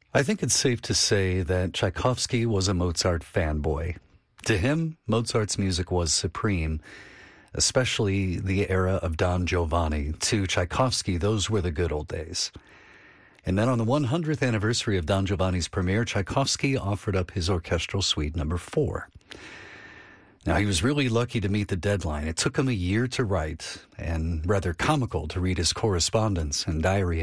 I think it's safe to say that Tchaikovsky was a Mozart fanboy. To him, Mozart's music was supreme, especially the era of Don Giovanni. To Tchaikovsky, those were the good old days. And then on the 100th anniversary of Don Giovanni's premiere, Tchaikovsky offered up his orchestral suite number 4. Now, he was really lucky to meet the deadline. It took him a year to write, and rather comical to read his correspondence and diary